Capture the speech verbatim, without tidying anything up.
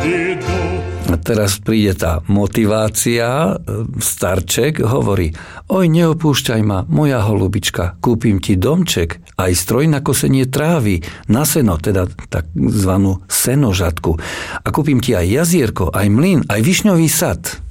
A teraz príde tá motivácia, starček hovorí: oj, neopúšťaj ma, moja holubička, kúpim ti domček, aj stroj na kosenie trávy, na seno, teda takzvanú senožatku. A kúpim ti aj jazierko, aj mlyn, aj višňový sad.